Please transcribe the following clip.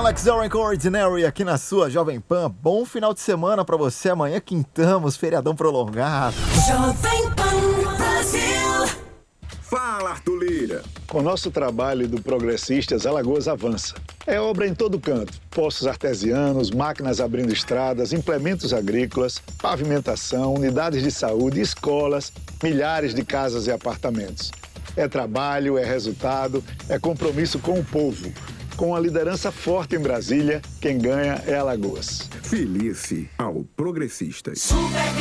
Alex Orange Ordinary aqui na sua Jovem Pan. Bom final de semana pra você. Amanhã quintamos, feriadão prolongado. Jovem Pan Brasil. Fala, Arthur Lira. Com o nosso trabalho do Progressistas, Alagoas avança. É obra em todo canto. Poços artesianos, máquinas abrindo estradas, implementos agrícolas, pavimentação, unidades de saúde, escolas, milhares de casas e apartamentos. É trabalho, é resultado, é compromisso com o povo. Com a liderança forte em Brasília, quem ganha é Alagoas. Filice ao Progressistas. Super